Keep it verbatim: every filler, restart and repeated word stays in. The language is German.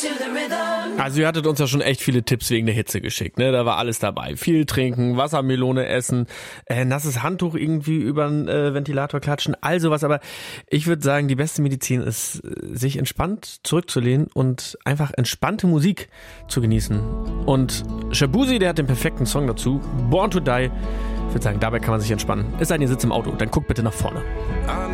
Also ihr hattet uns ja schon echt viele Tipps wegen der Hitze geschickt, ne? Da war alles dabei. Viel trinken, Wassermelone essen, äh, nasses Handtuch irgendwie über den äh, Ventilator klatschen, all sowas. Aber ich würde sagen, die beste Medizin ist, sich entspannt zurückzulehnen und einfach entspannte Musik zu genießen. Und Shaboozey, der hat den perfekten Song dazu, Born to Die. Ich würde sagen, dabei kann man sich entspannen. Es sei denn, ihr sitzt im Auto, dann guckt bitte nach vorne.